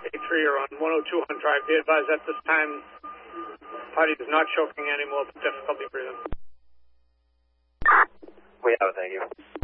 8-3 are on 102 on drive. Be advised at this time, party is not choking anymore, but difficulty breathing. We have it, thank you.